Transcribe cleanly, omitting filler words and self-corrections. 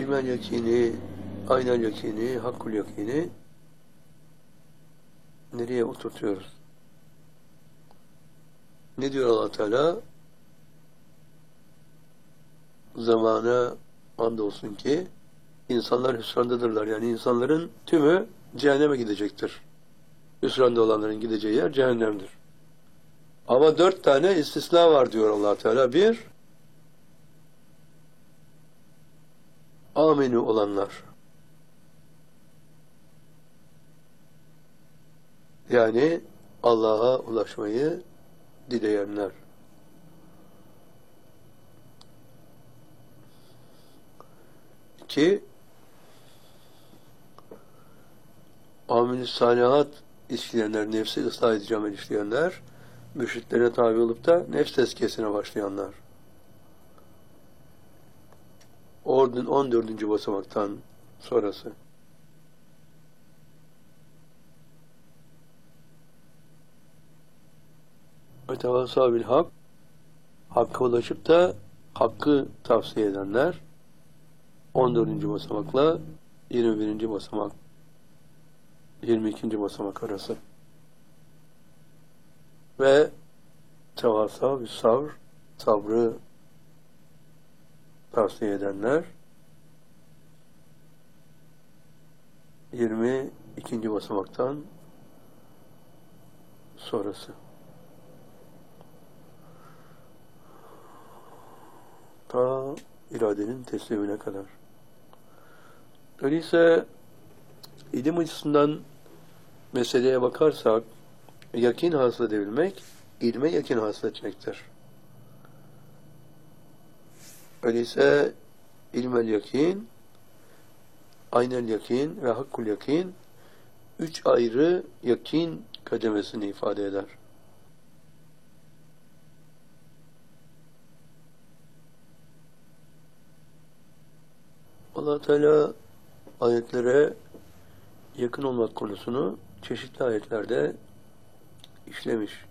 ilmel yakini, aynel yakini, hakkul yakini nereye oturtuyoruz? Ne diyor Allah Teala? Zamana andolsun ki insanlar hüsrandadırlar. Yani insanların tümü cehenneme gidecektir. Hüsranda olanların gideceği yer cehennemdir. Ama 4 tane istisna var diyor Allah Teala. Bir, aminu olanlar. Yani Allah'a ulaşmayı dileyenler. İki, amel-i salihat işleyenler, nefsi ıslah edici amel işleyenler, mürşitlerine tabi olup da nefs tezkiyesine başlayanlar. 14. basamaktan sonrası. Ve tevâsâ bil hak, hakka ulaşıp da hakkı tavsiye edenler, 14. basamakla 21. basamak, 22. basamak arası. Ve tevâsâ bil sabr, sabrı tavsiye edenler, 22. basamaktan sonrası. Ta iradenin teslimine kadar. Öyleyse ilim açısından meseleye bakarsak, yakin hasıl edebilmek, ilme yakin hasıl etmektir. Öyleyse ilmel yakin, aynel yakin ve hakkul yakin 3 ayrı yakin kademesini ifade eder. Allah Teala ayetlere yakın olmak konusunu çeşitli ayetlerde işlemiş.